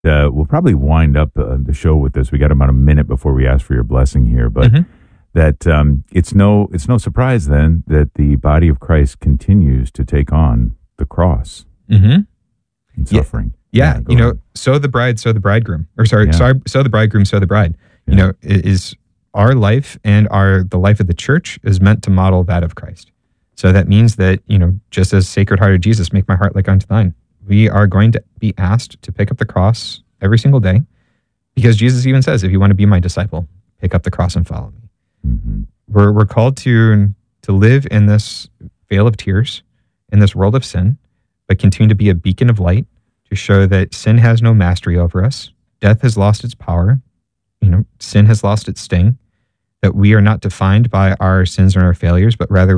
we'll probably wind up the show with this. We got about a minute before we ask for your blessing here, but that it's no surprise then that the body of Christ continues to take on the cross and suffering. Yeah, so the bride, so the bridegroom. Or so the bridegroom, so the bride. Yeah. Is our life and the life of the church is meant to model that of Christ. So that means that, just as Sacred Heart of Jesus, make my heart like unto thine, we are going to be asked to pick up the cross every single day, because Jesus even says, if you want to be my disciple, pick up the cross and follow me. Mm-hmm. We're called to live in this vale of tears, in this world of sin, but continue to be a beacon of light to show that sin has no mastery over us. Death has lost its power. Sin has lost its sting. That we are not defined by our sins and our failures, but rather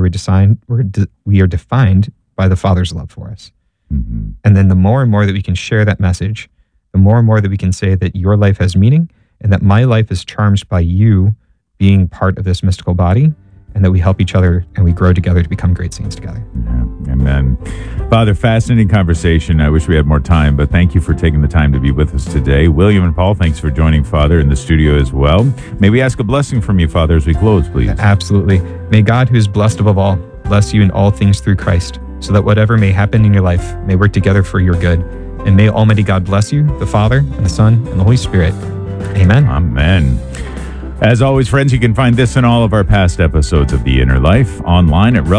we are defined by the Father's love for us. Mm-hmm. And then the more and more that we can share that message, the more and more that we can say that your life has meaning and that my life is charged by you being part of this mystical body, and that we help each other and we grow together to become great saints together. Yeah, amen. Father, fascinating conversation. I wish we had more time, but thank you for taking the time to be with us today. William and Paul, thanks for joining Father in the studio as well. May we ask a blessing from you, Father, as we close, please? Absolutely. May God, who is blessed above all, bless you in all things through Christ, so that whatever may happen in your life may work together for your good. And may Almighty God bless you, the Father, and the Son, and the Holy Spirit. Amen. Amen. As always, friends, you can find this and all of our past episodes of The Inner Life online at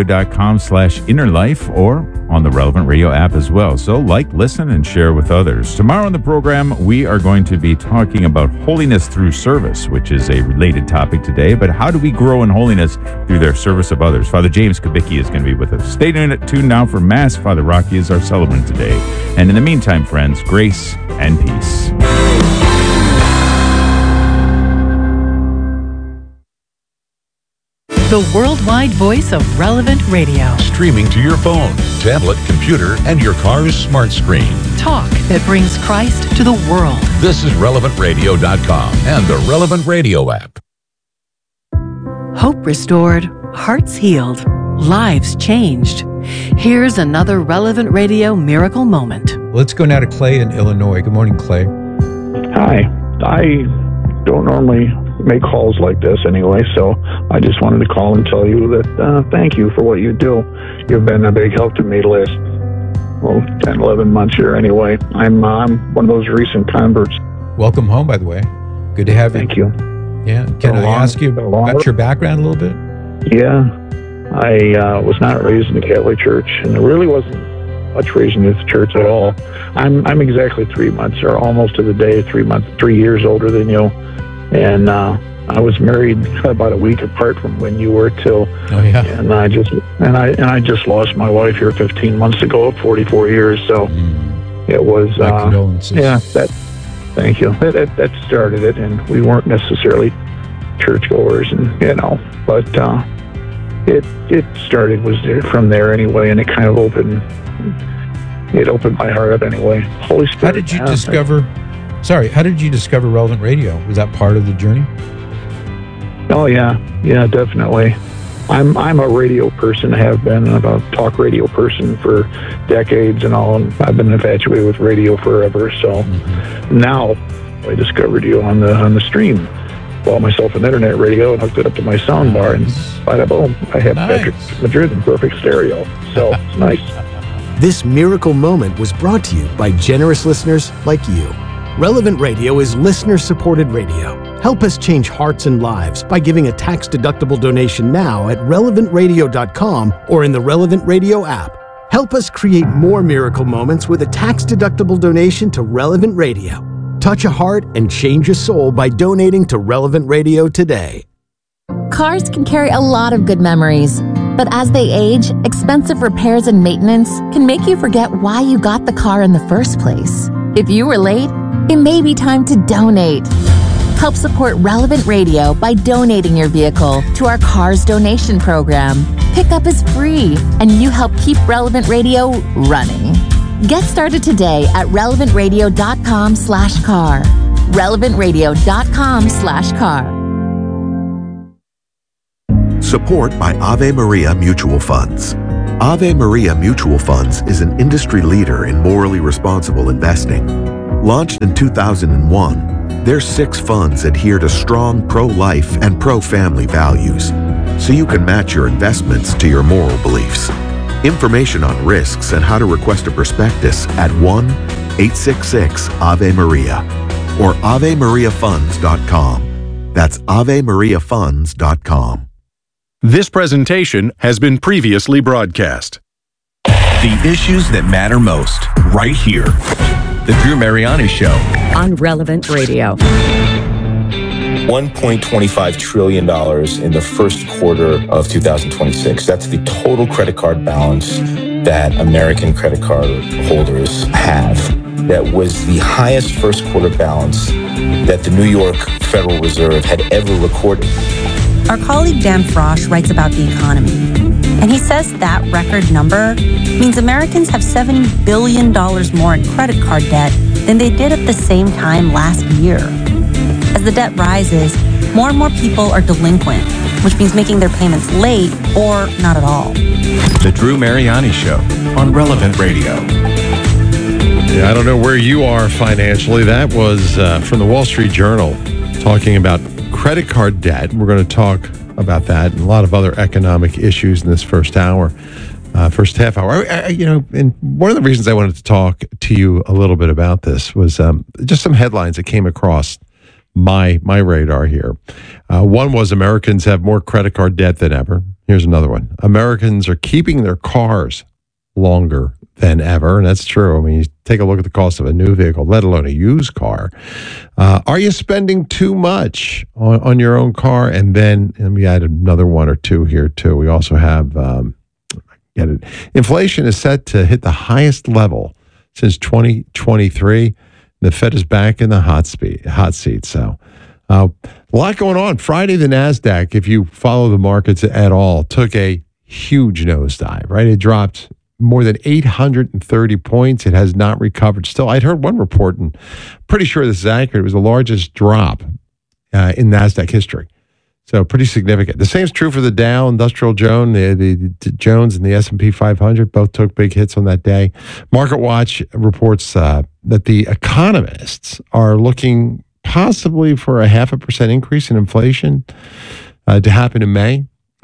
relevantradio.com/innerlife or on the Relevant Radio app as well. So listen, and share with others. Tomorrow on the program, we are going to be talking about holiness through service, which is a related topic today. But how do we grow in holiness through their service of others? Father James Kubicki is going to be with us. Stay tuned now for Mass. Father Rocky is our celebrant today. And in the meantime, friends, grace and peace. The worldwide voice of Relevant Radio. Streaming to your phone, tablet, computer, and your car's smart screen. Talk that brings Christ to the world. This is RelevantRadio.com and the Relevant Radio app. Hope restored, hearts healed, lives changed. Here's another Relevant Radio miracle moment. Let's go now to Clay in Illinois. Good morning, Clay. Hi. I don't normally make calls like this anyway, so I just wanted to call and tell you that thank you for what you do. You've been a big help to me the last 10, 11 months here anyway. I'm one of those recent converts. Welcome home, by the way. Good to have you. Thank you. Yeah. Can I ask you about your background a little bit? Yeah. I was not raised in the Catholic Church, and there really wasn't much raised in the church at all. I'm exactly 3 months, or almost to the day, 3 years older than you. And I was married about a week apart from when you were too. Oh yeah. And I just lost my wife here 15 months ago, 44 years. So it was my condolences. Yeah, thank you. That started it, and we weren't necessarily churchgoers, and but it started was from there anyway, and it kind of opened my heart up anyway. Holy Spirit. How did you discover Relevant Radio? Was that part of the journey? Oh yeah, definitely. I'm a radio person, have been, and a talk radio person for decades and all. And I've been infatuated with radio forever. So now I discovered you on the stream. Bought myself an internet radio and hooked it up to my sound bar, and bada boom, I have Patrick Madrid in perfect stereo. So it's nice. This miracle moment was brought to you by generous listeners like you. Relevant Radio is listener-supported radio. Help us change hearts and lives by giving a tax-deductible donation now at relevantradio.com or in the Relevant Radio app. Help us create more miracle moments with a tax-deductible donation to Relevant Radio. Touch a heart and change a soul by donating to Relevant Radio today. Cars can carry a lot of good memories, but as they age, expensive repairs and maintenance can make you forget why you got the car in the first place. If you were late, it may be time to donate. Help support Relevant Radio by donating your vehicle to our Cars donation program. Pickup is free, and you help keep Relevant Radio running. Get started today at relevantradio.com/car. relevantradio.com/car. Support by Ave Maria Mutual Funds. Ave Maria Mutual Funds is an industry leader in morally responsible investing. Launched in 2001, their 6 funds adhere to strong pro-life and pro-family values, so you can match your investments to your moral beliefs. Information on risks and how to request a prospectus at 1-866-AVE-MARIA or AveMariaFunds.com. That's AveMariaFunds.com. This presentation has been previously broadcast. The issues that matter most, right here. The Drew Mariani Show. On Relevant Radio. $1.25 trillion in the first quarter of 2026. That's the total credit card balance that American credit card holders have. That was the highest first quarter balance that the New York Federal Reserve had ever recorded. Our colleague Dan Frosch writes about the economy, and he says that record number means Americans have $7 billion more in credit card debt than they did at the same time last year. As the debt rises, more and more people are delinquent, which means making their payments late or not at all. The Drew Mariani Show on Relevant Radio. Yeah, I don't know where you are financially. That was from the Wall Street Journal talking about credit card debt. We're going to talk about that and a lot of other economic issues in this first hour, first half hour. And one of the reasons I wanted to talk to you a little bit about this was just some headlines that came across my radar here. One was Americans have more credit card debt than ever. Here's another one. Americans are keeping their cars longer than ever, and that's true. I mean, you take a look at the cost of a new vehicle, let alone a used car. Are you spending too much on your own car? And then let me add another one or two here too. We also have inflation is set to hit the highest level since 2023. The Fed is back in the hot seat. So a lot going on. Friday, the NASDAQ, if you follow the markets at all, took a huge nosedive, right? It dropped more than 830 points. It has not recovered still. I'd heard one report, and pretty sure this is accurate. It was the largest drop in NASDAQ history. So pretty significant. The same is true for the Dow Industrial Jones, the Jones and the S&P 500. Both took big hits on that day. MarketWatch reports that the economists are looking possibly for a 0.5% increase in inflation to happen in May.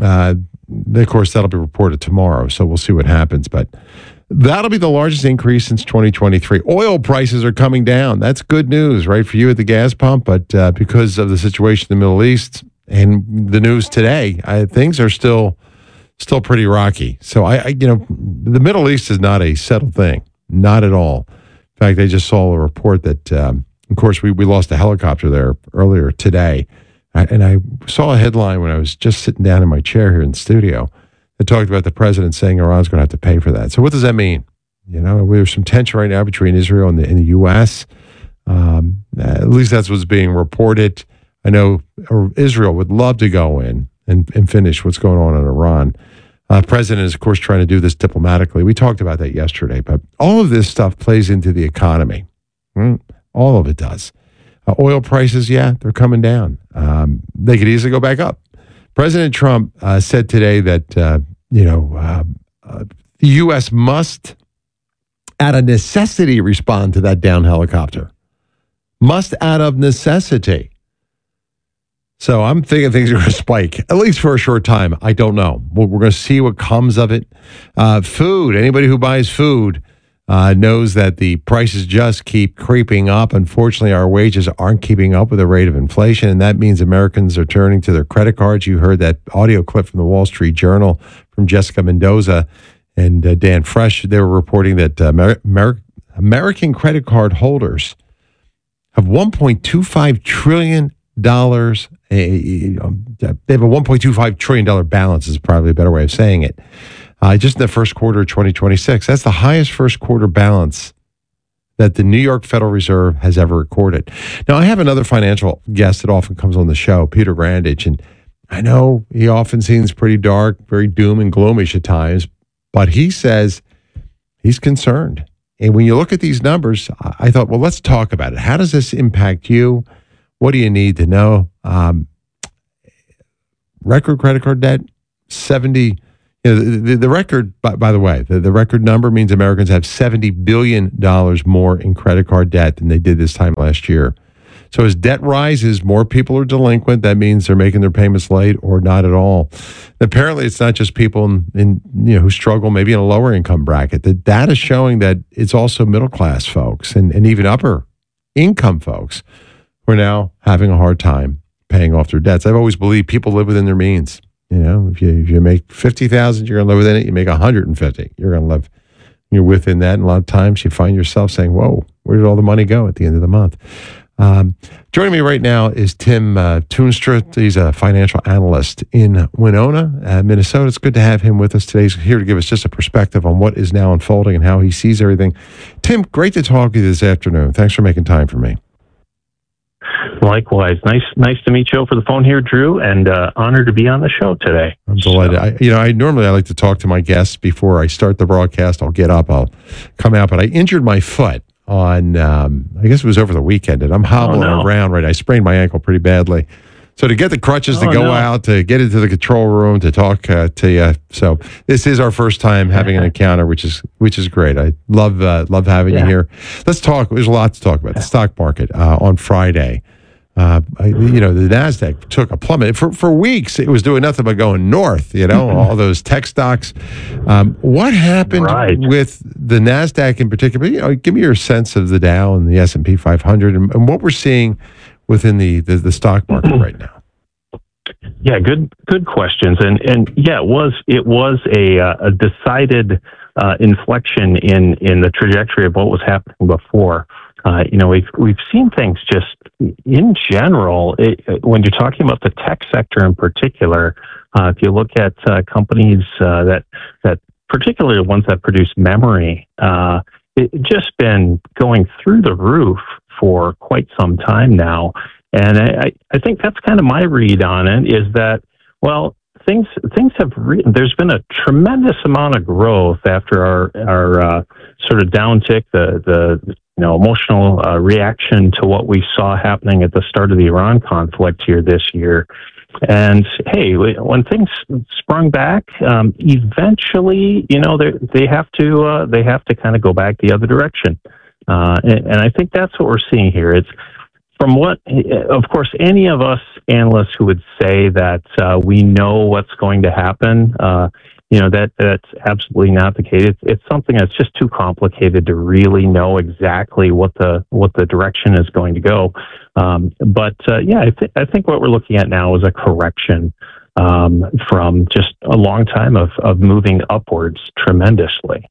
Of course, that'll be reported tomorrow, so we'll see what happens. But that'll be the largest increase since 2023. Oil prices are coming down. That's good news, right, for you at the gas pump. But because of the situation in the Middle East and the news today, things are still pretty rocky. So the Middle East is not a settled thing, not at all. In fact, I just saw a report that, of course, we lost a helicopter there earlier today. And I saw a headline when I was just sitting down in my chair here in the studio that talked about the president saying Iran's going to have to pay for that. So what does that mean? There's some tension right now between Israel and the U.S. At least that's what's being reported. I know Israel would love to go in and finish what's going on in Iran. President is, of course, trying to do this diplomatically. We talked about that yesterday. But all of this stuff plays into the economy. All of it does. Oil prices, they're coming down. They could easily go back up. President Trump said today that, the U.S. must, out of necessity, respond to that down helicopter. Must out of necessity. So I'm thinking things are going to spike, at least for a short time. I don't know. We're going to see what comes of it. Food, anybody who buys food knows that the prices just keep creeping up. Unfortunately, our wages aren't keeping up with the rate of inflation, and that means Americans are turning to their credit cards. You heard that audio clip from the Wall Street Journal from Jessica Mendoza and Dan Frosch. They were reporting that American credit card holders have $1.25 trillion. They have a $1.25 trillion balance is probably a better way of saying it. Just in the first quarter of 2026. That's the highest first quarter balance that the New York Federal Reserve has ever recorded. Now, I have another financial guest that often comes on the show, Peter Grandage, and I know he often seems pretty dark, very doom and gloomish at times, but he says he's concerned. And when you look at these numbers, I thought, well, let's talk about it. How does this impact you? What do you need to know? Record credit card debt, 70 The record, by the way, the record number means Americans have $70 billion more in credit card debt than they did this time last year. So as debt rises, more people are delinquent. That means they're making their payments late or not at all. Apparently, it's not just people who struggle maybe in a lower income bracket. The data is showing that it's also middle class folks and even upper income folks who are now having a hard time paying off their debts. I've always believed people live within their means. If you make $50,000, you're going to live within it. You make $150,000, you're going to live. You're within that, and a lot of times you find yourself saying, "Whoa, where did all the money go at the end of the month?" Joining me right now is Tim Toonstra. He's a financial analyst in Winona, Minnesota. It's good to have him with us today. He's here to give us just a perspective on what is now unfolding and how he sees everything. Tim, great to talk to you this afternoon. Thanks for making time for me. Likewise. Nice to meet you over the phone here, Drew, and honored to be on the show today. I'm delighted. I normally like to talk to my guests before I start the broadcast. I'll get up, I'll come out, but I injured my foot on, I guess it was over the weekend, and I'm hobbling around, right? I sprained my ankle pretty badly. So to get the crutches to go out, to get into the control room, to talk to you. So this is our first time having an encounter, which is great. I love having you here. Let's talk. There's a lot to talk about. The stock market on Friday. The NASDAQ took a plummet. For weeks, it was doing nothing but going north, all those tech stocks. What happened with the NASDAQ in particular? Give me your sense of the Dow and the S&P 500 and what we're seeing within the stock market right now. Yeah, good questions. And yeah, it was a decided inflection in the trajectory of what was happening before. We've seen things just in general, when you're talking about the tech sector in particular, if you look at companies that particularly the ones that produce memory, it's just been going through the roof for quite some time now. And I think that's kind of my read on it, is that, well, things have there's been a tremendous amount of growth after our sort of downtick, the emotional reaction to what we saw happening at the start of the Iran conflict here this year. And hey, when things sprung back, eventually, they have to kind of go back the other direction. And I think that's what we're seeing here. It's from what, of course, any of us analysts who would say that we know what's going to happen, that's absolutely not the case. It's something that's just too complicated to really know exactly what the direction is going to go. I think what we're looking at now is a correction from just a long time of moving upwards tremendously.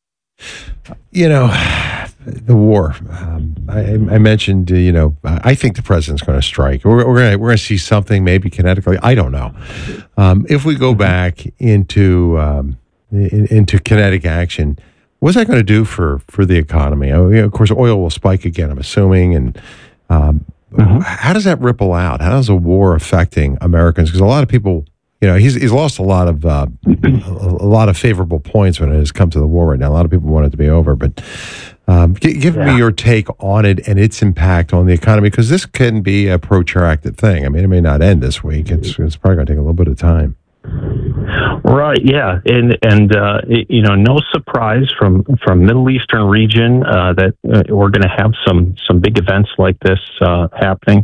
The war. I mentioned, I think the president's going to strike. We're going to see something maybe kinetically. I don't know. If we go back into kinetic action, what's that going to do for the economy? Of course, oil will spike again, I'm assuming. And how does that ripple out? How does a war affecting Americans? Because a lot of people, he's lost a lot of favorable points when it has come to the war right now. A lot of people want it to be over, but give me your take on it and its impact on the economy, because this can be a protracted thing. I mean, it may not end this week. It's probably going to take a little bit of time. Right. Yeah. And no surprise from Middle Eastern region that we're going to have some big events like this happening.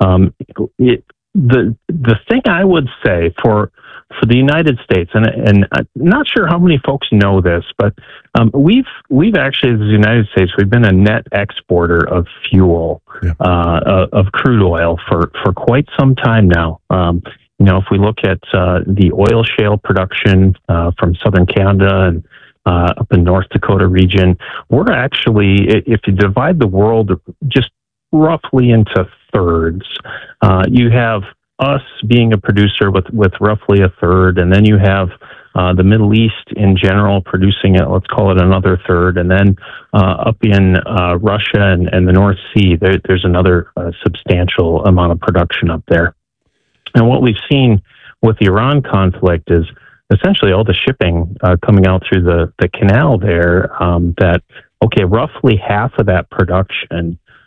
The thing I would say for the United States, and I'm not sure how many folks know this, but we've actually, as the United States, we've been a net exporter of fuel, of crude oil for quite some time now. If we look at the oil shale production from southern Canada and up in North Dakota region, we're actually, if you divide the world just roughly into thirds, you have us being a producer with roughly a third, and then you have the Middle East in general producing it, let's call it another third, and then up in Russia and the North Sea, there's another substantial amount of production up there. And what we've seen with the Iran conflict is essentially all the shipping coming out through the canal there, roughly half of that production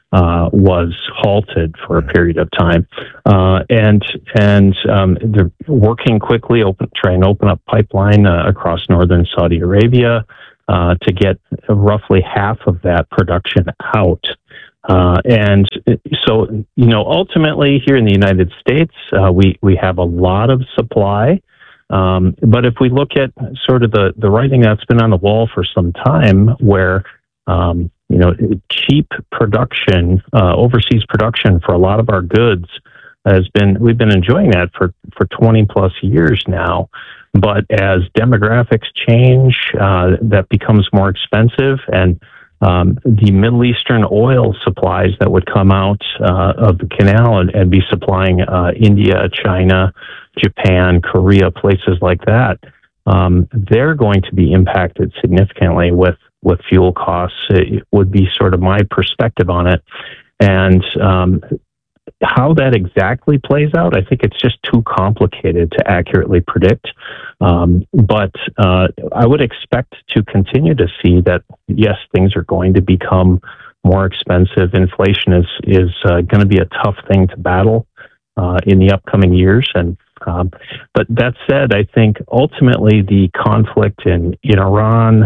was halted for a period of time, and they're working quickly, trying to open up pipeline across northern Saudi Arabia to get roughly half of that production out. And so, ultimately here in the United States, we have a lot of supply. But if we look at sort of the writing that's been on the wall for some time, where cheap production, overseas production for a lot of our goods we've been enjoying that for 20 plus years now. But as demographics change, that becomes more expensive, and the Middle Eastern oil supplies that would come out of the canal and be supplying India, China, Japan, Korea, places like that, they're going to be impacted significantly with fuel costs. It would be sort of my perspective on it. And how that exactly plays out, I think it's just too complicated to accurately predict. But I would expect to continue to see that, yes, things are going to become more expensive. Inflation is going to be a tough thing to battle in the upcoming years. And but that said, I think ultimately the conflict in Iran,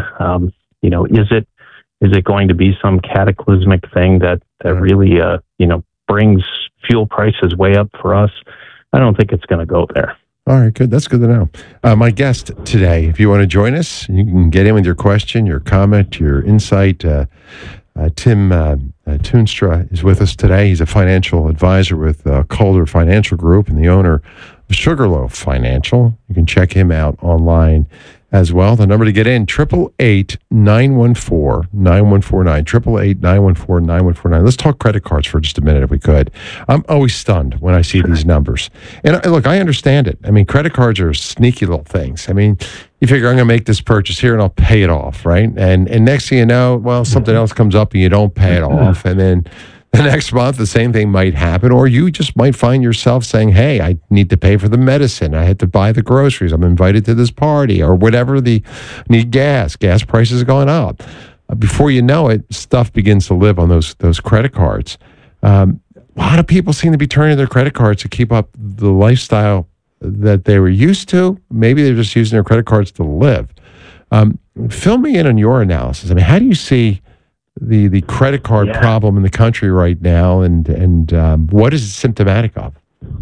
is it going to be some cataclysmic thing that really brings fuel prices way up for us? I don't think it's going to go there. All right, good. That's good to know. My guest today, if you want to join us, you can get in with your question, your comment, your insight. Tim Toonstra is with us today. He's a financial advisor with Calder Financial Group and the owner of Sugarloaf Financial. You can check him out online as well. The number to get in, 888-914-9149, 888-914-9149. Let's talk credit cards for just a minute if we could. I'm always stunned when I see these numbers. And look, I understand it. I mean, credit cards are sneaky little things. I mean, you figure I'm going to make this purchase here and I'll pay it off, right? And next thing you know, well, something else comes up and you don't pay it off. And then the next month, the same thing might happen, or you just might find yourself saying, hey, I need to pay for the medicine. I had to buy the groceries. I'm invited to this party or whatever. Need gas. Gas prices are going up. Before you know it, stuff begins to live on those credit cards. A lot of people seem to be turning to their credit cards to keep up the lifestyle that they were used to. Maybe they're just using their credit cards to live. Fill me in on your analysis. I mean, how do you see the credit card problem in the country right now, and what is it symptomatic of?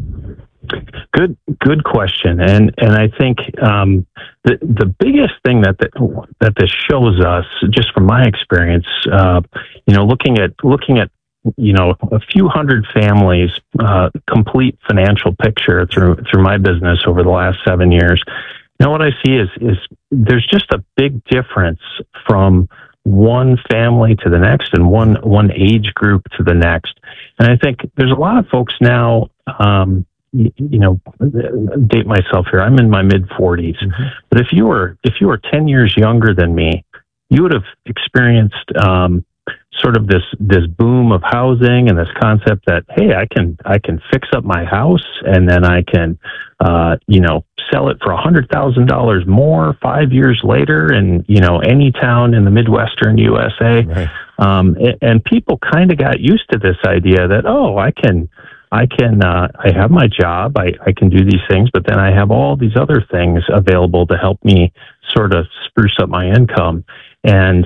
Good question, and I think the biggest thing that this shows us, just from my experience, looking at a few hundred families, complete financial picture through my business over the last 7 years. What I see is there's just a big difference from one family to the next and one age group to the next. And I think there's a lot of folks now, date myself here, I'm in my mid 40s, but if you were 10 years younger than me, you would have experienced sort of this boom of housing and this concept that, hey, I can fix up my house and then I can sell it for $100,000 more 5 years later in any town in the Midwestern USA. Right. And people kind of got used to this idea that, I have my job, I can do these things, but then I have all these other things available to help me sort of spruce up my income. And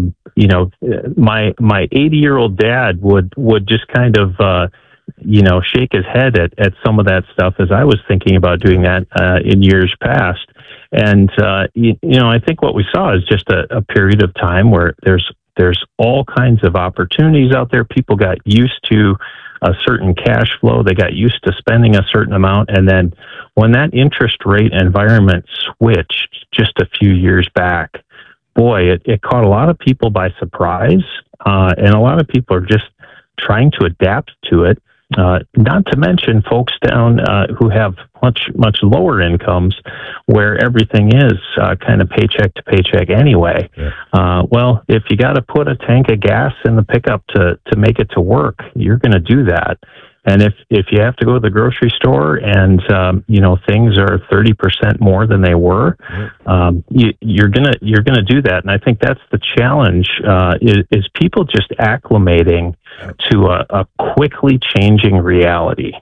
my 80-year-old dad would just kind of shake his head at some of that stuff as I was thinking about doing that in years past. And I think what we saw is just a period of time where there's all kinds of opportunities out there. People got used to a certain cash flow. They got used to spending a certain amount. And then when that interest rate environment switched just a few years back, boy, it caught a lot of people by surprise. And a lot of people are just trying to adapt to it. Not to mention folks down who have much lower incomes where everything is kind of paycheck to paycheck anyway. Yeah. Well, if you got to put a tank of gas in the pickup to make it to work, you're going to do that. And if you have to go to the grocery store and things are 30% more than they were, you're gonna do that. And I think that's the challenge is people just acclimating to a quickly changing reality.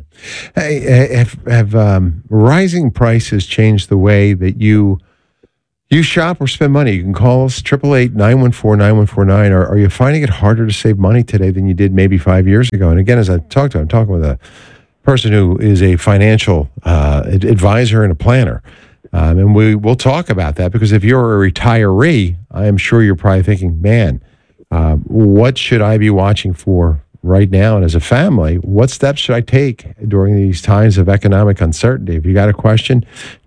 Hey, have rising prices changed the way that you shop or spend money? You can call us 888-914-9149. Are you finding it harder to save money today than you did maybe 5 years ago? And again, as I talked to, I'm talking with a person who is a financial advisor and a planner. And we'll talk about that, because if you're a retiree, I am sure you're probably thinking, man, what should I be watching for right now? And as a family, what steps should I take during these times of economic uncertainty? If you got a question,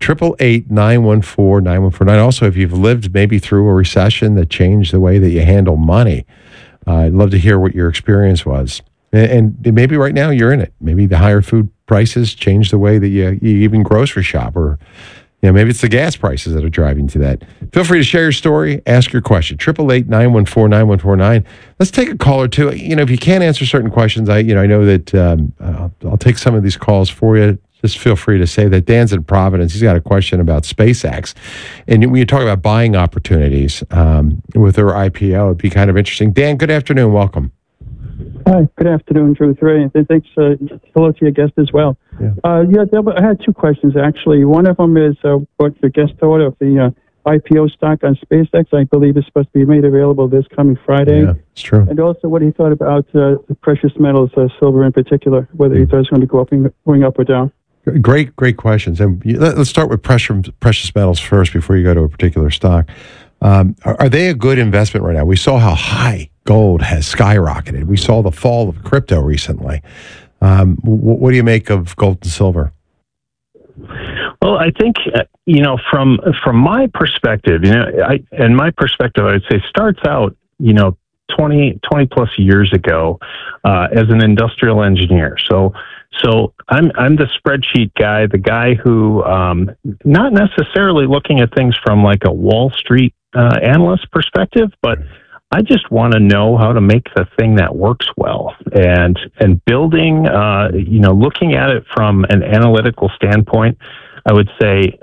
888-914-9149. Also, if you've lived maybe through a recession that changed the way that you handle money, I'd love to hear what your experience was. And maybe right now you're in it. Maybe the higher food prices changed the way that you even grocery shop, or maybe it's the gas prices that are driving to that. Feel free to share your story, ask your question. 888-914-9149. Let's take a call or two. If you can't answer certain questions, I know that I'll take some of these calls for you. Just feel free to say that. Dan's in Providence. He's got a question about SpaceX. And when you talk about buying opportunities with their IPO, it'd be kind of interesting. Dan, good afternoon. Welcome. Hi, good afternoon, Drew. And thanks. Hello to your guest as well. I had two questions, actually. One of them is what the guest thought of the IPO stock on SpaceX. I believe is supposed to be made available this coming Friday. Yeah, it's true. And also what he thought about the precious metals, silver in particular, whether he thought it was going to go up, going up or down. Great questions. And let's start with precious metals first before you go to a particular stock. Are they a good investment right now? We saw how high gold has skyrocketed. We saw the fall of crypto recently. What do you make of gold and silver? Well, I think from my perspective, I would say starts out 20 plus years ago as an industrial engineer. So I'm the spreadsheet guy, the guy who not necessarily looking at things from like a Wall Street analyst perspective, but I just want to know how to make the thing that works well, and building, looking at it from an analytical standpoint. I would say,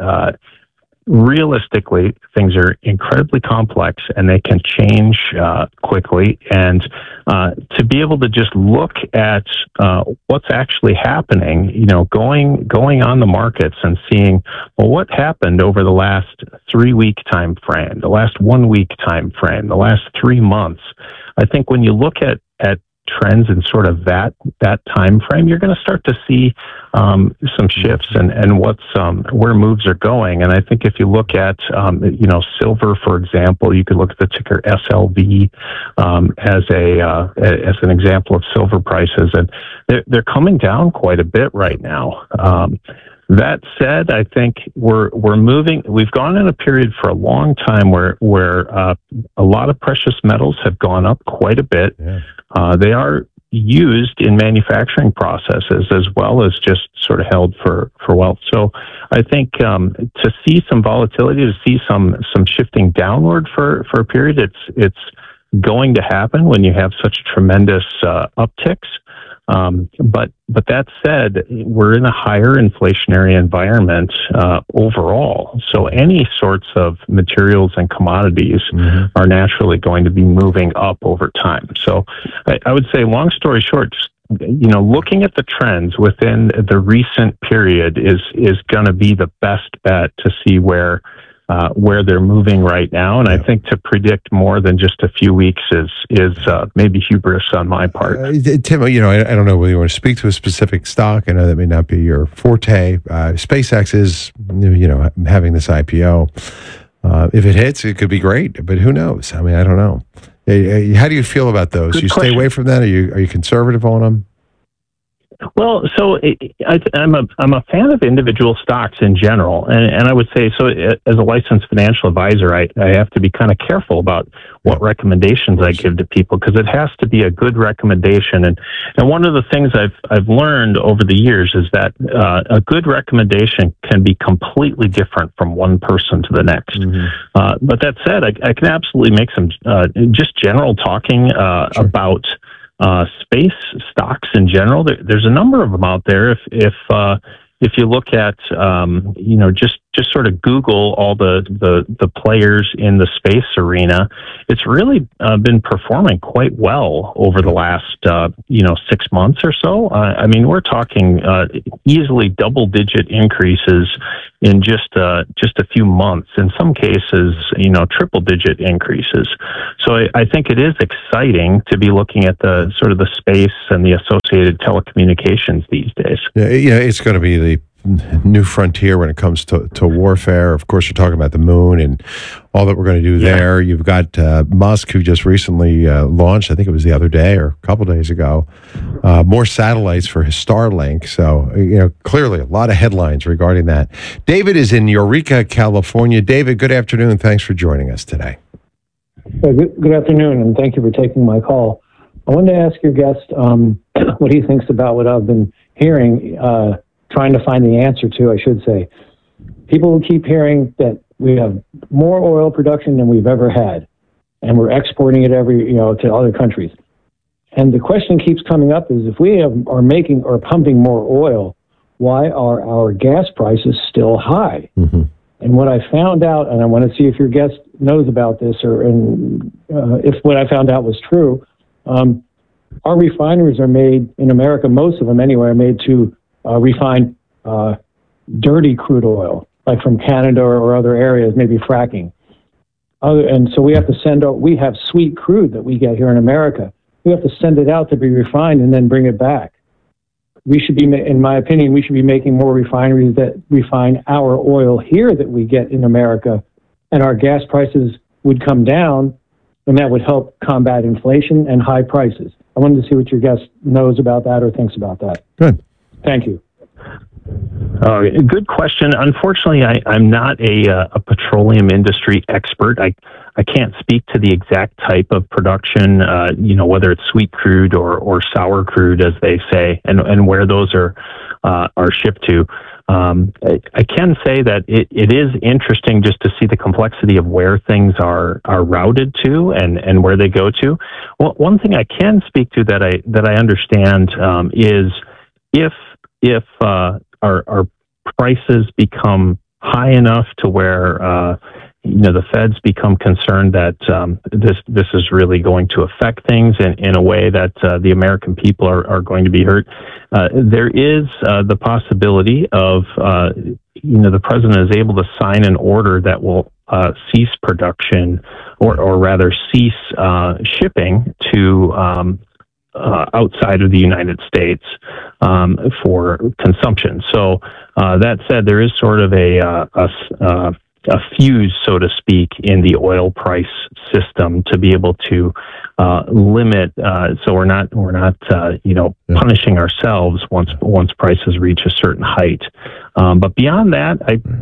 realistically, things are incredibly complex and they can change quickly. And to be able to just look at what's actually happening, going on the markets and seeing, well, what happened over the last 3 week time frame, the last 1 week time frame, the last 3 months. I think when you look at trends in sort of that time frame, you're going to start to see some shifts and what's where moves are going. And I think if you look at silver, for example, you could look at the ticker SLV as an example of silver prices, and they're coming down quite a bit right now. That said, I think we're moving. We've gone in a period for a long time where a lot of precious metals have gone up quite a bit. Yeah. They are used in manufacturing processes as well as just sort of held for wealth. So I think to see some volatility, to see some shifting downward for a period, it's going to happen when you have such tremendous upticks. But that said, we're in a higher inflationary environment overall. So any sorts of materials and commodities are naturally going to be moving up over time. So I would say, long story short, looking at the trends within the recent period is going to be the best bet to see where they're moving right now. And I think to predict more than just a few weeks is maybe hubris on my part. Tim, I don't know whether you want to speak to a specific stock. I know that may not be your forte. SpaceX is, having this IPO. If it hits, it could be great, but who knows? I mean, I don't know. How do you feel about those? Good you question. Stay away from that? Are you conservative on them? Well, so I'm a fan of individual stocks in general, and I would say, so as a licensed financial advisor, I have to be kind of careful about what recommendations I give to people, because it has to be a good recommendation. And one of the things I've learned over the years is that a good recommendation can be completely different from one person to the next. But that said, I can absolutely make some just general talking about space stocks in general. There's a number of them out there. If you look at just sort of Google all the players in the space arena, it's really been performing quite well over the last 6 months or so. I mean, we're talking easily double-digit increases in just a few months. In some cases, triple-digit increases. So I think it is exciting to be looking at the sort of the space and the associated telecommunications these days. Yeah, it's going to be the new frontier when it comes to warfare. Of course, you're talking about the moon and all that we're going to do there. You've got Musk, who just recently launched, I think it was the other day or a couple days ago, more satellites for his Starlink. So, clearly a lot of headlines regarding that. David is in Eureka, California. David, good afternoon. Thanks for joining us today. Good afternoon, and thank you for taking my call. I wanted to ask your guest what he thinks about what I've been hearing, trying to find the answer to, I should say. People keep hearing that we have more oil production than we've ever had, and we're exporting it to other countries. And the question keeps coming up is, if we are making or pumping more oil, why are our gas prices still high? Mm-hmm. And what I found out, and I want to see if your guest knows about this, if what I found out was true, our refineries are made in America, most of them anyway, are made to refine dirty crude oil, like from Canada or other areas, maybe fracking. And so we have to we have sweet crude that we get here in America. We have to send it out to be refined and then bring it back. We should be, in my opinion, we should be making more refineries that refine our oil here that we get in America, and our gas prices would come down, and that would help combat inflation and high prices. I wanted to see what your guest knows about that or thinks about that. Good. Thank you. Good question. Unfortunately, I'm not a petroleum industry expert. I can't speak to the exact type of production, whether it's sweet crude or sour crude, as they say, and where those are shipped to. I can say that it is interesting just to see the complexity of where things are routed to and where they go to. Well, one thing I can speak to that I understand is if our prices become high enough to where the feds become concerned that this is really going to affect things in a way that the American people are going to be hurt, there is the possibility of the president is able to sign an order that will cease production or rather cease shipping to outside of the United States for consumption. So that said, there is sort of a fuse, so to speak, in the oil price system to be able to limit. So we're not punishing ourselves once prices reach a certain height. But beyond that,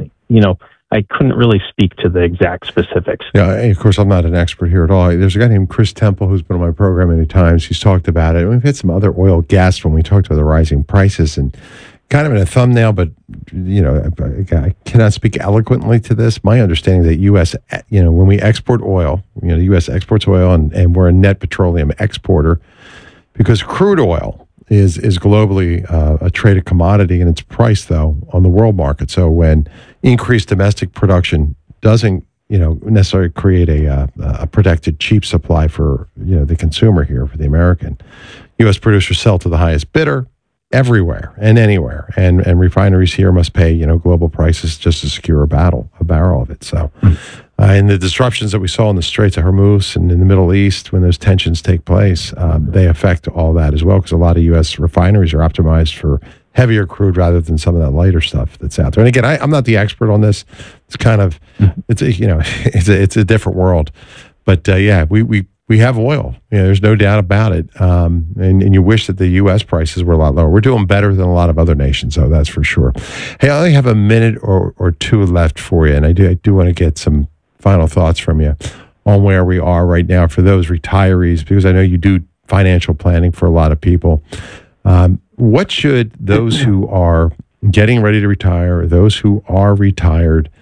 I couldn't really speak to the exact specifics. Yeah, and of course, I'm not an expert here at all. There's a guy named Chris Temple who's been on my program many times. He's talked about it. We've had some other oil guests when we talked about the rising prices, and kind of in a thumbnail, but I cannot speak eloquently to this. My understanding is that U.S., when we export oil, the U.S. exports oil, and we're a net petroleum exporter, because crude oil is globally a traded commodity, and it's priced though on the world market. So when increased domestic production doesn't necessarily create a protected cheap supply for the consumer here, for the American, U.S. producers sell to the highest bidder everywhere and anywhere, and refineries here must pay global prices just to secure a barrel of it. So and the disruptions that we saw in the Straits of Hormuz and in the Middle East, when those tensions take place, they affect all that as well, because a lot of U.S. refineries are optimized for heavier crude rather than some of that lighter stuff that's out there. And again, I'm not the expert on this. It's kind of it's a different world, but we have oil. There's no doubt about it. And you wish that the U.S. prices were a lot lower. We're doing better than a lot of other nations, though, that's for sure. Hey, I only have a minute or two left for you, and I do want to get some final thoughts from you on where we are right now for those retirees, because I know you do financial planning for a lot of people. What should those who are getting ready to retire, those who are retired,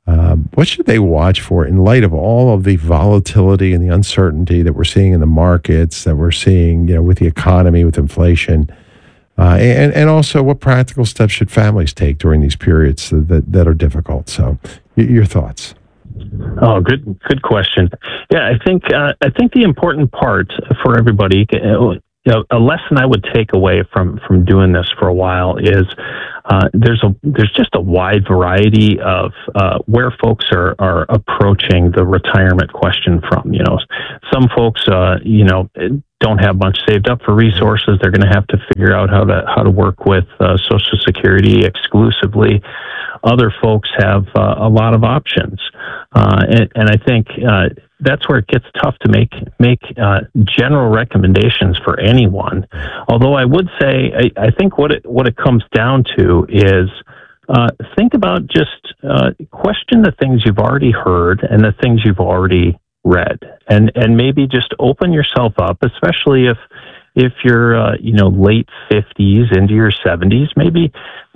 What should they watch for in light of all of the volatility and the uncertainty that we're seeing in the markets, that we're seeing, with the economy, with inflation, and also what practical steps should families take during these periods that are difficult? So, your thoughts? Oh, good question. Yeah, I think the important part for everybody, a lesson I would take away from doing this for a while is there's just a wide variety of where folks are approaching the retirement question from. Some folks don't have much saved up for resources. They're going to have to figure out how to work with Social Security exclusively. Other folks have a lot of options, and I think that's where it gets tough to make general recommendations for anyone. Although I would say I think what it comes down to is think about just question the things you've already heard and the things you've already read, and maybe just open yourself up, especially if you're late 50s into your 70s, maybe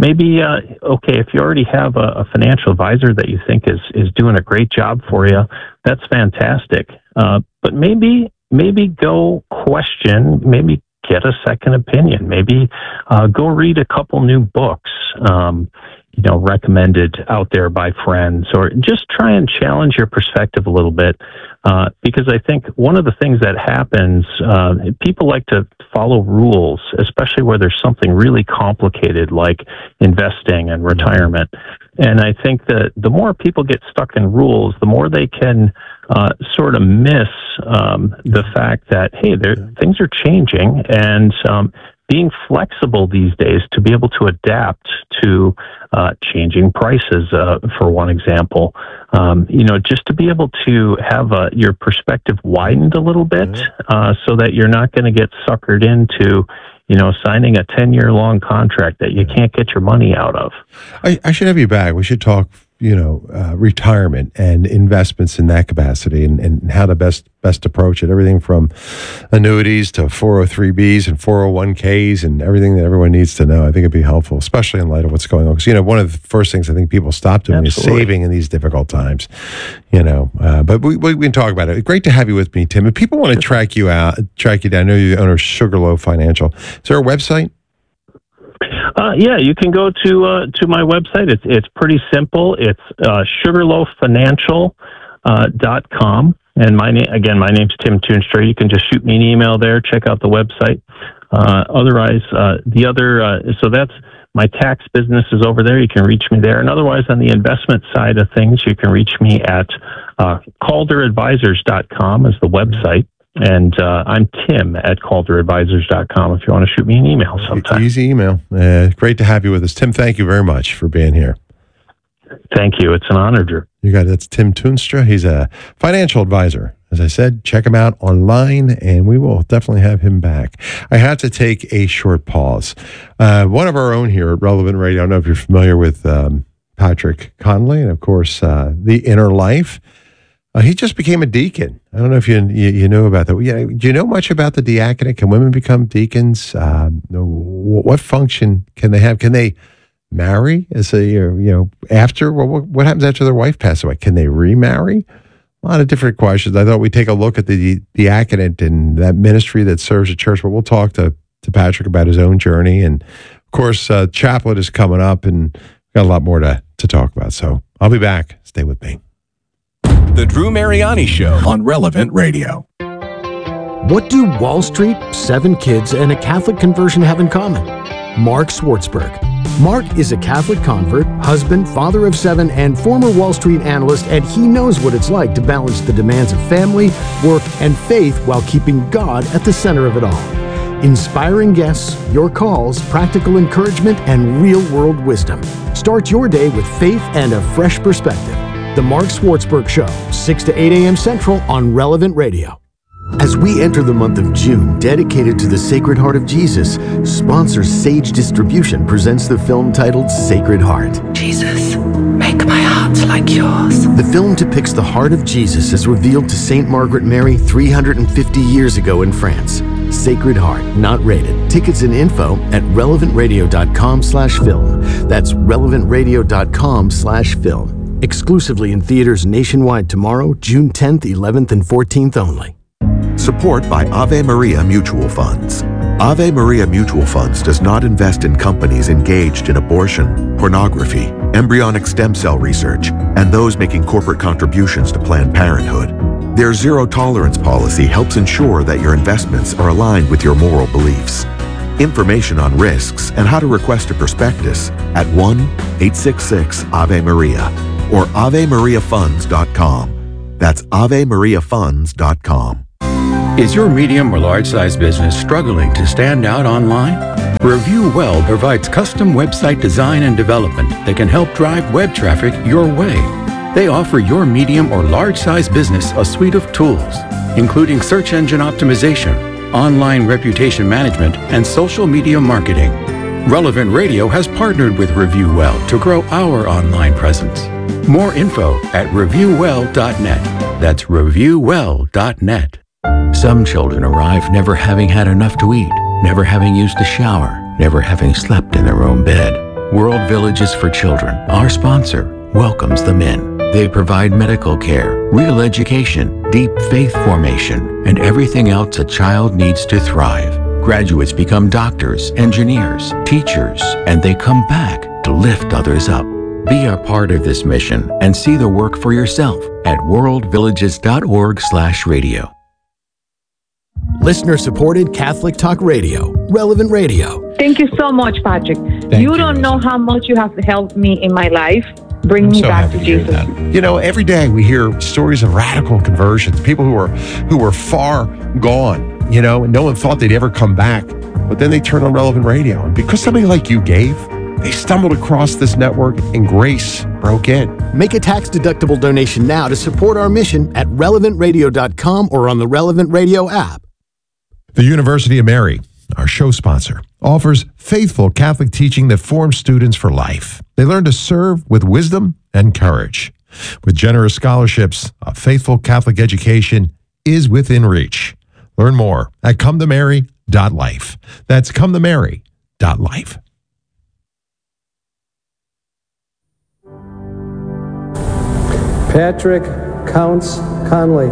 okay, if you already have a financial advisor that you think is doing a great job for you, that's fantastic. But maybe go question, maybe get a second opinion, maybe go read a couple new books recommended out there by friends, or just try and challenge your perspective a little bit. Because I think one of the things that happens, people like to follow rules, especially where there's something really complicated like investing and retirement. And I think that the more people get stuck in rules, the more they can sort of miss the fact that, hey, things are changing, and being flexible these days to be able to adapt to changing prices, for one example, just to be able to have your perspective widened a little bit, so that you're not going to get suckered into, signing a 10-year-long contract that you can't get your money out of. I should have you back. We should talk, retirement and investments in that capacity, and how to best approach it. Everything from annuities to 403Bs and 401Ks and everything that everyone needs to know. I think it'd be helpful, especially in light of what's going on. Because, one of the first things I think people stop doing is saving in these difficult times, But we can talk about it. Great to have you with me, Tim. If people want to track you down, I know you're the owner of Sugarloaf Financial. Is there a website? Yeah, you can go to my website. It's pretty simple. It's sugarloaffinancial.com. And my name's Tim Toonstra. You can just shoot me an email there. Check out the website. Otherwise, so that's my tax business is over there. You can reach me there. And otherwise, on the investment side of things, you can reach me at calderadvisors.com is the website. And I'm Tim at calderadvisors.com if you want to shoot me an email sometime. Easy email. Great to have you with us. Tim, thank you very much for being here. Thank you. It's an honor, Drew. You got it. That's Tim Toonstra. He's a financial advisor. As I said, check him out online, and we will definitely have him back. I had to take a short pause. One of our own here at Relevant Radio, I don't know if you're familiar with Patrick Conley, and of course, The Inner Life. He just became a deacon. I don't know if you know about that. Do you know much about the diaconate? Can women become deacons? What function can they have? Can they marry as after? What happens after their wife passes away? Can they remarry? A lot of different questions. I thought we'd take a look at the diaconate and that ministry that serves the church, but we'll talk to Patrick about his own journey. And of course, Chaplet is coming up, and we've got a lot more to talk about. So I'll be back. Stay with me. The Drew Mariani Show on Relevant Radio. What do Wall Street, 7 kids, and a Catholic conversion have in common? Mark Swartzberg. Mark is a Catholic convert, husband, father of 7, and former Wall Street analyst, and he knows what it's like to balance the demands of family, work, and faith while keeping God at the center of it all. Inspiring guests, your calls, practical encouragement, and real-world wisdom. Start your day with faith and a fresh perspective. The Mark Swartzberg Show, 6 to 8 a.m. Central on Relevant Radio. As we enter the month of June dedicated to the Sacred Heart of Jesus, sponsor Sage Distribution presents the film titled Sacred Heart. Jesus, make my heart like yours. The film depicts the heart of Jesus as revealed to St. Margaret Mary 350 years ago in France. Sacred Heart, not rated. Tickets and info at relevantradio.com/film. That's relevantradio.com/film. Exclusively in theaters nationwide tomorrow, June 10th, 11th, and 14th only. Support by Ave Maria Mutual Funds. Ave Maria Mutual Funds does not invest in companies engaged in abortion, pornography, embryonic stem cell research, and those making corporate contributions to Planned Parenthood. Their zero-tolerance policy helps ensure that your investments are aligned with your moral beliefs. Information on risks and how to request a prospectus at 1-866-AVE-MARIA or AveMariaFunds.com. That's AveMariaFunds.com. Is your medium or large size business struggling to stand out online? Review Well provides custom website design and development that can help drive web traffic your way. They offer your medium or large size business a suite of tools, including search engine optimization, online reputation management, and social media marketing. Relevant Radio has partnered with Review Well to grow our online presence. More info at reviewwell.net. That's reviewwell.net. Some children arrive never having had enough to eat, never having used a shower, never having slept in their own bed. World Villages for Children, our sponsor, welcomes them in. They provide medical care, real education, deep faith formation, and everything else a child needs to thrive. Graduates become doctors, engineers, teachers, and they come back to lift others up. Be a part of this mission and see the work for yourself at worldvillages.org/radio. Listener-supported Catholic Talk Radio, Relevant Radio. Thank you so much, Patrick. You don't know how much you have helped me in my life. Bring me back to Jesus. You know, every day we hear stories of radical conversions, people who were far gone, you know, and no one thought they'd ever come back. But then they turned on Relevant Radio. And because somebody like you gave, they stumbled across this network and grace broke in. Make a tax-deductible donation now to support our mission at relevantradio.com or on the Relevant Radio app. The University of Mary, our show sponsor, offers faithful Catholic teaching that forms students for life. They learn to serve with wisdom and courage. With generous scholarships, a faithful Catholic education is within reach. Learn more at cometomary.life. That's cometomary.life. Patrick Counts Conley.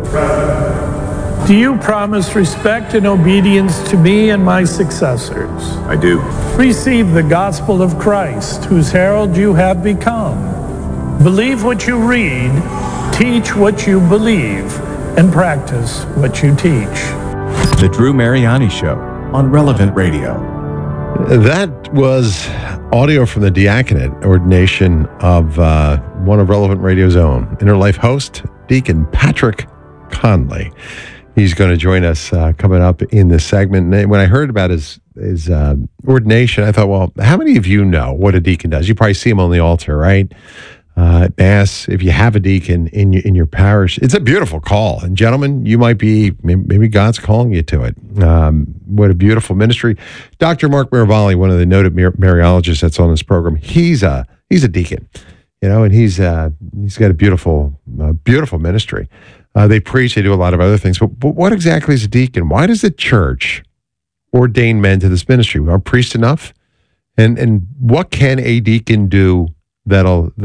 Do you promise respect and obedience to me and my successors? I do. Receive the gospel of Christ, whose herald you have become. Believe what you read, teach what you believe, and practice what you teach. The Drew Mariani Show on Relevant Radio. That was audio from the diaconate ordination of one of Relevant Radio's own Inner Life host, Deacon Patrick Conley. He's going to join us coming up in this segment. And when I heard about his ordination, I thought, well, how many of you know what a deacon does? You probably see him on the altar, right? At Mass, if you have a deacon in your parish, it's a beautiful call. And gentlemen, you might be, maybe God's calling you to it. What a beautiful ministry. Dr. Mark Miravalle, one of the noted Mariologists that's on this program, he's a deacon, you know, and he's got a beautiful ministry. They preach, they do a lot of other things. But what exactly is a deacon? Why does the church ordain men to this ministry? Are priests enough? And what can a deacon do that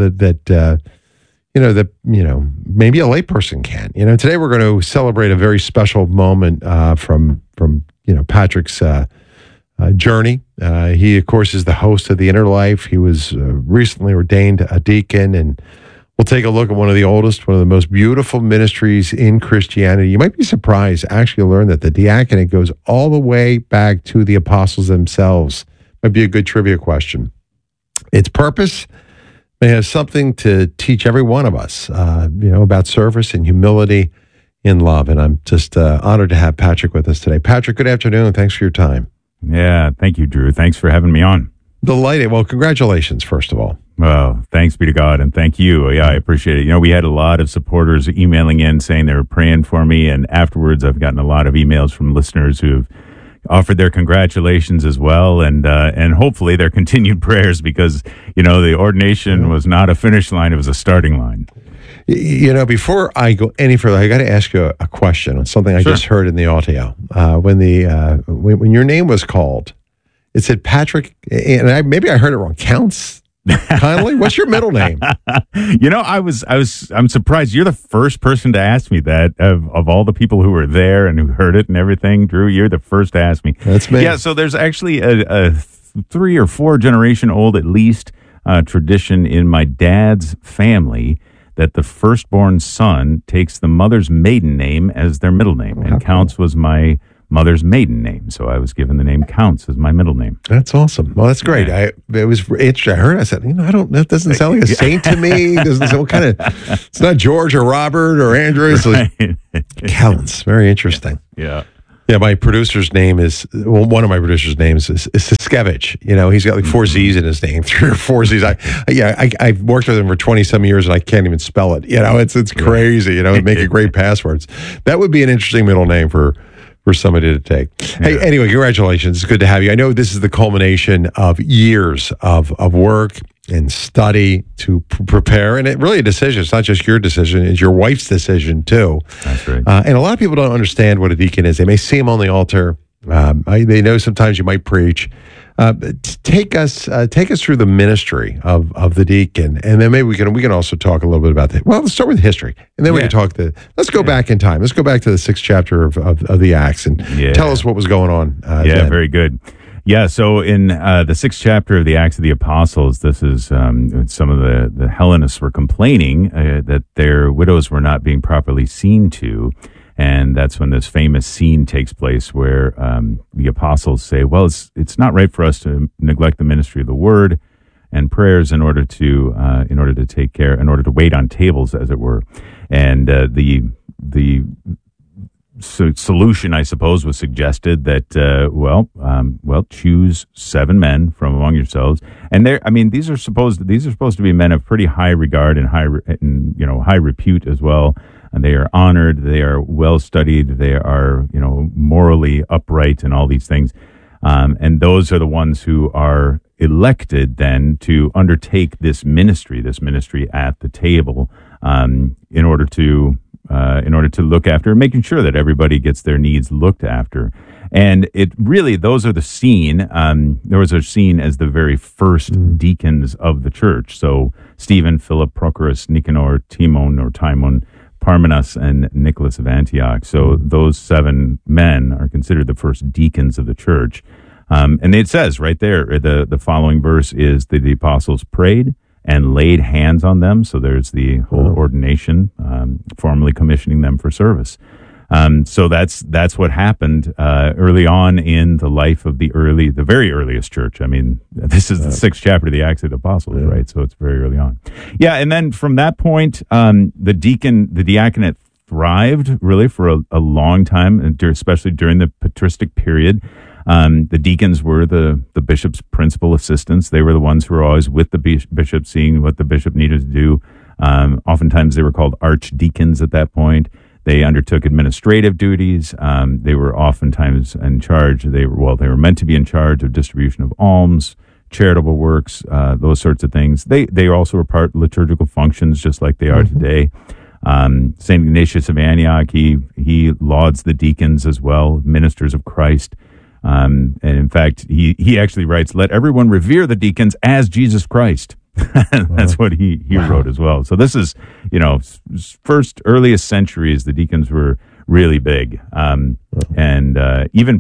maybe a layperson can? You know, today we're going to celebrate a very special moment from Patrick's journey. He, of course, is the host of the Inner Life. He was recently ordained a deacon, and we'll take a look at one of the most beautiful ministries in Christianity. You might be surprised actually to learn that the diaconate goes all the way back to the apostles themselves. Might be a good trivia question. Its purpose may have something to teach every one of us, about service and humility in love. And I'm just honored to have Patrick with us today. Patrick, good afternoon. Thanks for your time. Yeah, thank you, Drew. Thanks for having me on. Delighted. Well, congratulations, first of all. Well, thanks be to God, and thank you. Yeah, I appreciate it. You know, we had a lot of supporters emailing in saying they were praying for me, and afterwards I've gotten a lot of emails from listeners who have offered their congratulations as well, and hopefully their continued prayers, because, you know, the ordination was not a finish line, it was a starting line. You know, before I go any further, I got to ask you a question on something I just heard in the audio. When your name was called, it said Patrick, and maybe I heard it wrong, Counts Conley? What's your middle name? I'm surprised. You're the first person to ask me that of all the people who were there and who heard it and everything. Drew, you're the first to ask me. That's me. Yeah, so there's actually a 3 or 4 generation old, at least, tradition in my dad's family that the firstborn son takes the mother's maiden name as their middle name. And Counts was my mother's maiden name, so I was given the name Counts as my middle name. That's awesome. Well, that's great. It was interesting. I heard. I said, that doesn't sound like a saint to me. Doesn't sound It's not George or Robert or Andrew. It's like Counts. Very interesting. Yeah. Yeah, my producer's name is, one of my producer's names is Siskevich. He's got like 4 Z's in his name, 3 or 4 Z's. I've worked with him for 20-some years and I can't even spell it. It's crazy, making great passwords. That would be an interesting middle name for somebody to take. Hey, anyway, congratulations. It's good to have you. I know this is the culmination of years of work and study to prepare, and it really a decision. It's not just your decision; it's your wife's decision too. That's right. And a lot of people don't understand what a deacon is. They may see him on the altar. They know sometimes you might preach. Take us through the ministry of the deacon, and then maybe we can also talk a little bit about that. Well, let's start with history, and then we can talk. Let's go back in time. Let's go back to the 6th chapter of the Acts and tell us what was going on. Then. Very good. Yeah, so in the 6th chapter of the Acts of the Apostles, this is some of the Hellenists were complaining that their widows were not being properly seen to. And that's when this famous scene takes place where the apostles say, well, it's not right for us to neglect the ministry of the word and prayers in order to wait on tables, as it were. And the solution, I suppose, was suggested that choose 7 men from among yourselves, and these are supposed to be men of pretty high regard and high repute as well. And they are honored, they are well studied, they are morally upright, and all these things. And those are the ones who are elected then to undertake this ministry at the table, in order to look after, making sure that everybody gets their needs looked after. And it really, those are the scene. Those are seen as the very first deacons of the church. So Stephen, Philip, Prochorus, Nicanor, Timon, Parmenas, and Nicholas of Antioch. So those 7 men are considered the first deacons of the church. And it says right there, the following verse is that the apostles prayed and laid hands on them. So there's the whole ordination, formally commissioning them for service. So that's what happened early on in the life of the very earliest church. This is the 6th chapter of the Acts of the Apostles, right? So it's very early on. Yeah, and then from that point, the diaconate thrived really for a long time, especially during the patristic period. The deacons were the bishop's principal assistants. They were the ones who were always with the bishop, seeing what the bishop needed to do. Oftentimes they were called archdeacons at that point. They undertook administrative duties. They were oftentimes in charge. They were meant to be in charge of distribution of alms, charitable works, those sorts of things. They also were part of liturgical functions, just like they are today. St. Ignatius of Antioch, he lauds the deacons as well, ministers of Christ. And in fact, he actually writes, "Let everyone revere the deacons as Jesus Christ." That's what he wrote as well. So this is, first earliest centuries, the deacons were really big. And even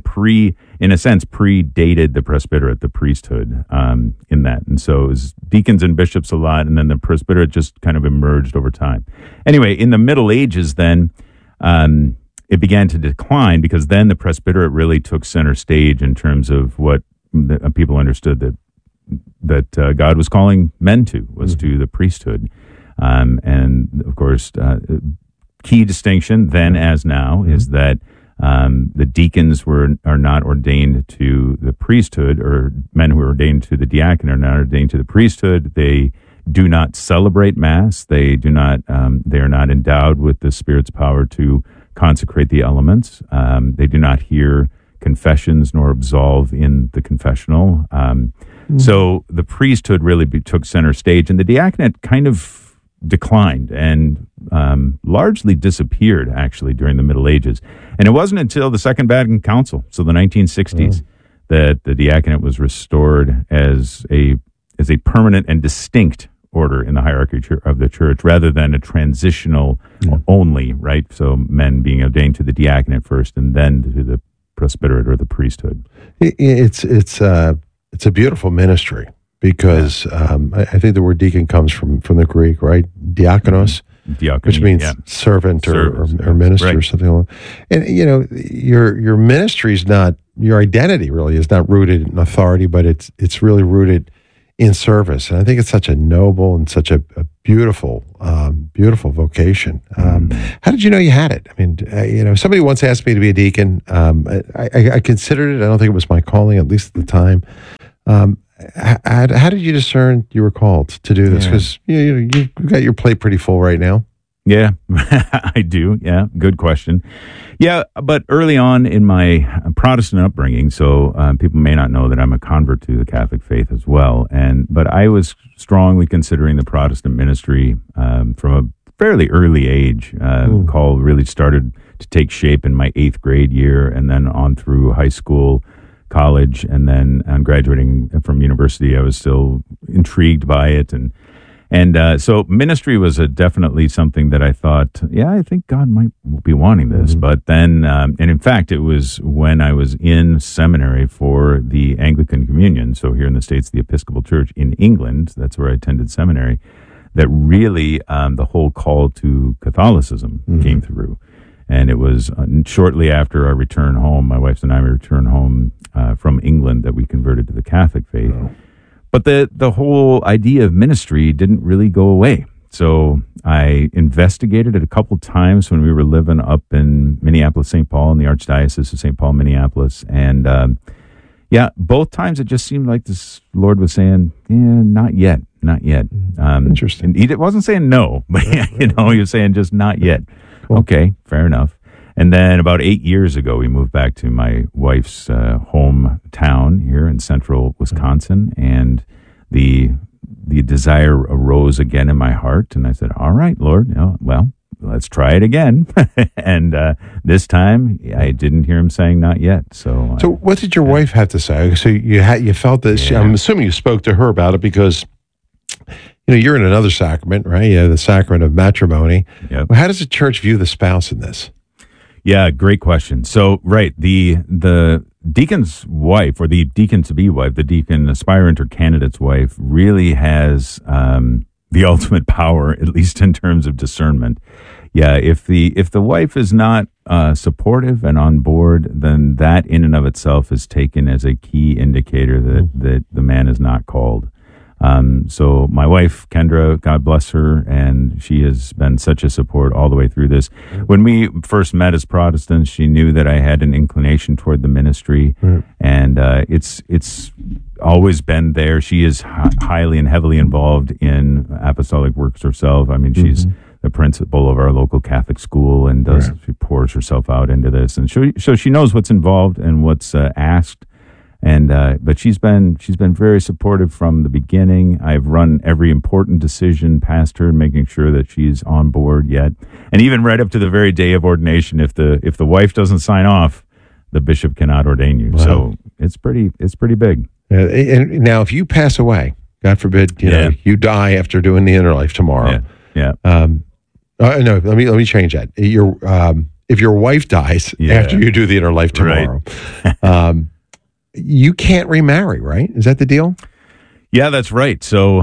predated the presbyterate, the priesthood, in that. And so it was deacons and bishops a lot, and then the presbyterate just kind of emerged over time. Anyway, in the Middle Ages then, it began to decline, because then the presbyterate really took center stage in terms of what people understood that God was calling men to, was to the priesthood. And of course, key distinction then as now is that the deacons are not ordained to the priesthood, or men who are ordained to the diaconate are not ordained to the priesthood. They do not celebrate Mass. They are not endowed with the Spirit's power to consecrate the elements. They do not hear confessions nor absolve in the confessional. So the priesthood really took center stage, and the diaconate kind of declined and largely disappeared, actually, during the Middle Ages. And it wasn't until the Second Vatican Council, so the 1960s, that the diaconate was restored as a as a permanent and distinct order in the hierarchy of the church, rather than a transitional only, right? So men being ordained to the diaconate first, and then to the presbyterate or the priesthood. It's a beautiful ministry because I think the word deacon comes from the Greek, right? Diakonos, which means servant or minister or something like that. And your ministry is not, your identity really is not rooted in authority, but it's really rooted in service. And I think it's such a noble and such a beautiful, beautiful vocation. How did you know you had it? I mean, somebody once asked me to be a deacon. I considered it. I don't think it was my calling, at least at the time. How did you discern you were called to do this? Because you've got your plate pretty full right now. Yeah, I do. Yeah, good question. Yeah, but early on in my Protestant upbringing, so people may not know that I'm a convert to the Catholic faith as well, but I was strongly considering the Protestant ministry from a fairly early age. Call really started to take shape in my 8th grade year, and then on through high school, college, and then on graduating from university, I was still intrigued by it, and so ministry was definitely something that I thought, I think God might be wanting this. But then, and in fact, it was when I was in seminary for the Anglican Communion, so here in the States, the Episcopal Church in England, that's where I attended seminary, that really the whole call to Catholicism came through. And it was shortly after our return home, my wife and I returned home from England, that we converted to the Catholic faith. Oh. But the whole idea of ministry didn't really go away. So I investigated it a couple times when we were living up in Minneapolis, St. Paul, in the Archdiocese of St. Paul, Minneapolis. And both times it just seemed like this Lord was saying, not yet. Interesting. He wasn't saying no, but he was saying just not yet. Cool. Okay, fair enough. And then about 8 years ago, we moved back to my wife's hometown here in central Wisconsin, and the desire arose again in my heart, and I said, all right, Lord, well, let's try it again. And this time, I didn't hear him saying not yet. So what did your wife have to say? So you felt this. I'm assuming you spoke to her about it because you're in another sacrament, right? You have the sacrament of matrimony. Yep. Well, how does the church view the spouse in this? Yeah, great question. So, right, the deacon's wife, or the deacon-to-be wife, the deacon aspirant or candidate's wife, really has the ultimate power, at least in terms of discernment. Yeah, if the wife is not supportive and on board, then that in and of itself is taken as a key indicator that the man is not called. So my wife, Kendra, God bless her, and she has been such a support all the way through this. When we first met as Protestants, she knew that I had an inclination toward the ministry, and it's always been there. She is highly and heavily involved in apostolic works herself. I mean, she's the principal of our local Catholic school, and she pours herself out into this, and so she knows what's involved and what's asked. And but she's been very supportive from the beginning. I've run every important decision past her, making sure that she's on board yet. And even right up to the very day of ordination, if the wife doesn't sign off, the bishop cannot ordain you. Wow. So it's pretty big. And now, if you pass away, God forbid, you die after doing the inner life tomorrow. Yeah. No, let me change that. If your wife dies after you do the inner life tomorrow. Right. You can't remarry, right? Is that the deal? Yeah, that's right. So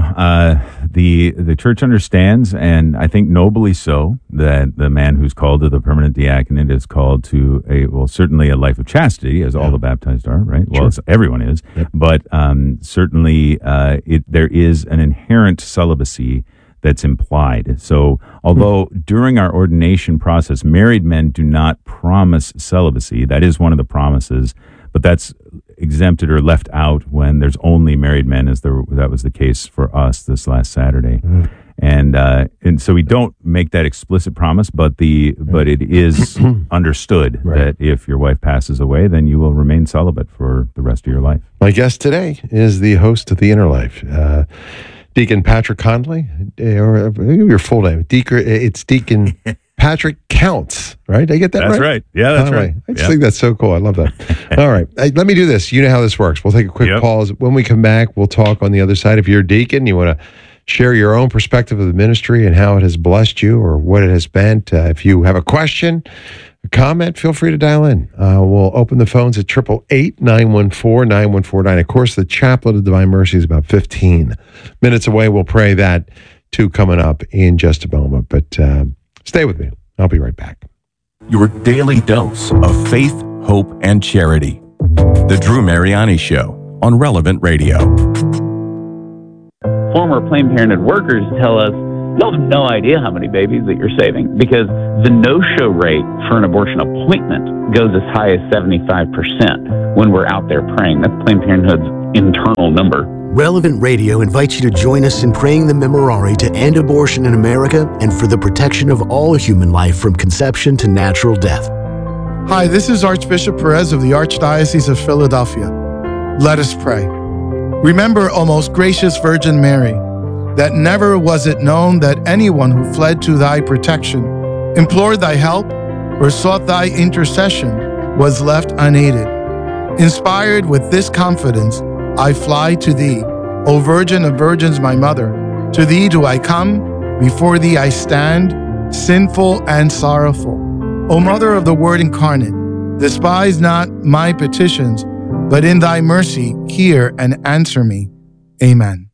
the church understands, and I think nobly so, that the man who's called to the permanent diaconate is called to certainly a life of chastity, as all the baptized are, right? Well, everyone is, but certainly there is an inherent celibacy that's implied. So although during our ordination process, married men do not promise celibacy, that is one of the promises, but that's exempted or left out when there's only married men, that was the case for us this last Saturday. And so we don't make that explicit promise, but it is understood that if your wife passes away, then you will remain celibate for the rest of your life. My guest today is the host of The Inner Life, Deacon Patrick Conley, or your full name. It's Deacon Patrick Counts, right? Did I get that right? That's right. Yeah, that's right. I just think that's so cool. I love that. All right. Hey, let me do this. You know how this works. We'll take a quick pause. When we come back, we'll talk on the other side. If you're a deacon, you want to share your own perspective of the ministry and how it has blessed you or what it has meant. If you have a question, a comment, feel free to dial in. We'll open the phones at 888-914-9149. Of course, the Chaplet of Divine Mercy is about 15 minutes away. We'll pray that too coming up in just a moment. But stay with me. I'll be right back. Your daily dose of faith, hope, and charity. The Drew Mariani Show on Relevant Radio. Former Planned Parenthood workers tell us, you have no idea how many babies that you're saving because the no-show rate for an abortion appointment goes as high as 75% when we're out there praying. That's Planned Parenthood's internal number. Relevant Radio invites you to join us in praying the Memorare to end abortion in America and for the protection of all human life from conception to natural death. Hi, this is Archbishop Perez of the Archdiocese of Philadelphia. Let us pray. Remember, O most gracious Virgin Mary, that never was it known that anyone who fled to thy protection, implored thy help, or sought thy intercession was left unaided. Inspired with this confidence, I fly to thee, O Virgin of Virgins, my mother. To thee do I come, before thee I stand, sinful and sorrowful. O Mother of the Word incarnate, despise not my petitions, but in thy mercy hear and answer me. Amen.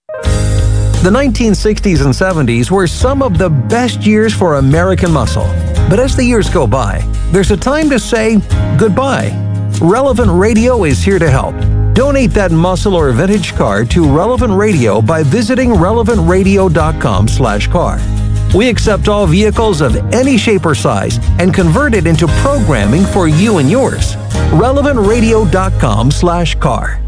The 1960s and 70s were some of the best years for American muscle. But as the years go by, there's a time to say goodbye. Relevant Radio is here to help. Donate that muscle or vintage car to Relevant Radio by visiting relevantradio.com/car. We accept all vehicles of any shape or size and convert it into programming for you and yours. relevantradio.com/car.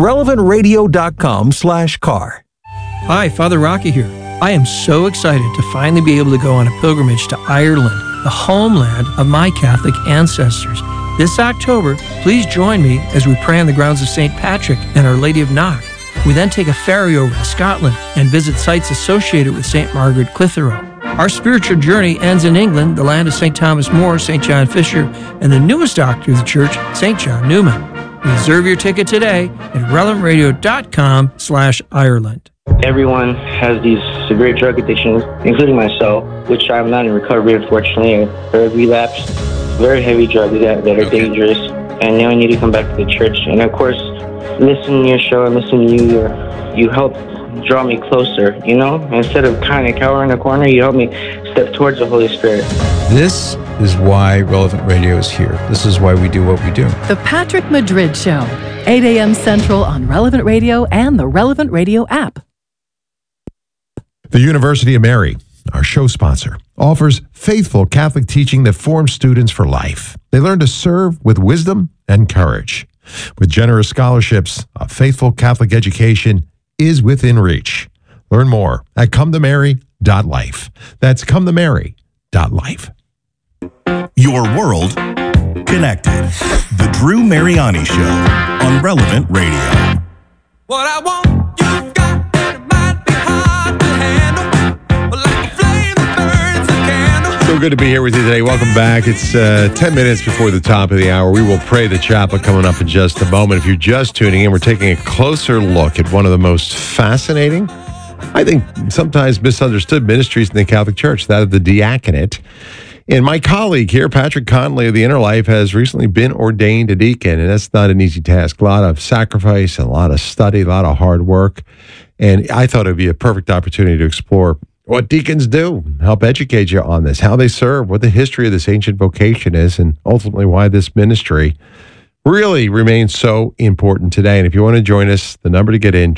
relevantradio.com/car. Hi, Father Rocky here. I am so excited to finally be able to go on a pilgrimage to Ireland, the homeland of my Catholic ancestors. This October, please join me as we pray on the grounds of St. Patrick and Our Lady of Knock. We then take a ferry over to Scotland and visit sites associated with St. Margaret Clitheroe. Our spiritual journey ends in England, the land of St. Thomas More, St. John Fisher, and the newest doctor of the church, St. John Newman. Reserve your ticket today at relevantradio.com/Ireland. Everyone has these severe drug addictions, including myself, which I'm not in recovery, unfortunately. I relapsed. Very heavy drugs that are dangerous, and now I need to come back to the church. And of course, listening to your show and listening to you, you help draw me closer, you know? Instead of kind of cowering in a corner, you help me step towards the Holy Spirit. This is why Relevant Radio is here. This is why we do what we do. The Patrick Madrid Show, 8 a.m. Central on Relevant Radio and the Relevant Radio app. The University of Mary, our show sponsor, offers faithful Catholic teaching that forms students for life. They learn to serve with wisdom and courage. With generous scholarships, a faithful Catholic education is within reach. Learn more at cometomary.life. That's cometomary.life. Your world connected. The Drew Mariani Show on Relevant Radio. What I want, you got, and it might be hard to handle, but like a flame that burns a candle. So good to be here with you today. Welcome back. It's 10 minutes before the top of the hour. We will pray the chaplet coming up in just a moment. If you're just tuning in, we're taking a closer look at one of the most fascinating, I think sometimes misunderstood ministries in the Catholic Church, that of the diaconate. And my colleague here, Patrick Conley of the Inner Life, has recently been ordained a deacon, and that's not an easy task. A lot of sacrifice, and a lot of study, a lot of hard work. And I thought it would be a perfect opportunity to explore what deacons do, help educate you on this, how they serve, what the history of this ancient vocation is, and ultimately why this ministry really remains so important today. And if you want to join us, the number to get in,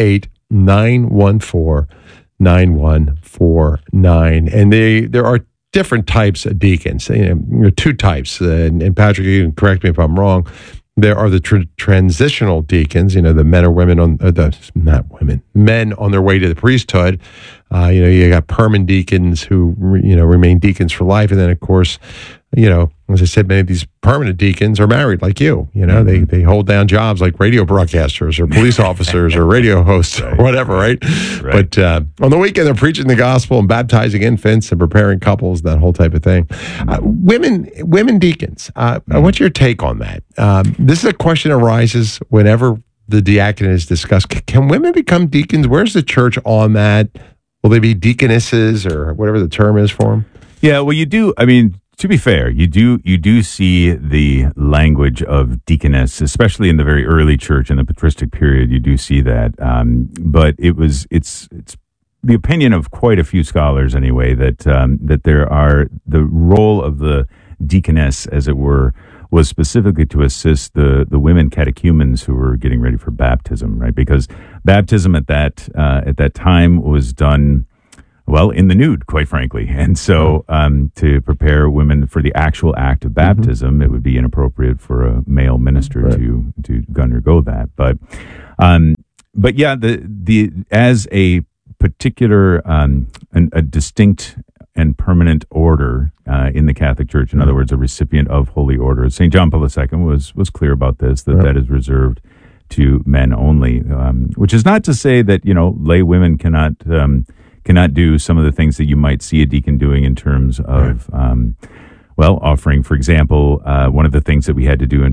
888-914-9149. And there are different types of deacons. There are two types, and Patrick, you can correct me if I'm wrong. There are the transitional deacons, the men or women men on their way to the priesthood. You got permanent deacons who, remain deacons for life. And then, of course, As I said, many of these permanent deacons are married like you. You know, they hold down jobs like radio broadcasters or police officers or radio hosts or whatever, right? But on the weekend, they're preaching the gospel and baptizing infants and preparing couples, that whole type of thing. Women deacons, what's your take on that? This is a question that arises whenever the diaconate is discussed. Can women become deacons? Where's the church on that? Will they be deaconesses or whatever the term is for them? Yeah, well, you do. I mean, to be fair, you do see the language of deaconess, especially in the very early church in the patristic period. You do see that, but it's the opinion of quite a few scholars anyway that the role of the deaconess, as it were, was specifically to assist the women catechumens who were getting ready for baptism, right? Because baptism at that time was done, well, in the nude, quite frankly. And so to prepare women for the actual act of baptism, it would be inappropriate for a male minister to undergo that. But yeah, the as a particular, a distinct and permanent order in the Catholic Church, in other words, a recipient of holy order. St. John Paul II was clear about this, that is reserved to men only, which is not to say that, lay women cannot do some of the things that you might see a deacon doing in terms of, offering, for example, one of the things that we had to do in